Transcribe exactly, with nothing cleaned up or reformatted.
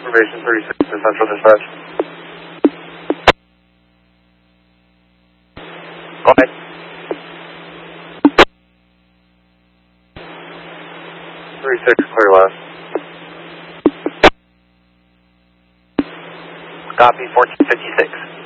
Information thirty-six to Central Dispatch. Go ahead. thirty-six, clear left. Copy, fourteen fifty-six.